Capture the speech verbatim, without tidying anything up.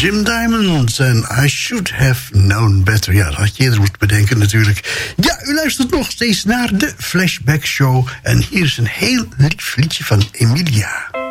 Jim Diamond en I Should Have Known Better. Ja, dat had je eerder moeten bedenken natuurlijk. Ja, u luistert nog steeds naar de Flashback Show. En hier is een heel lief liedje van Emilia.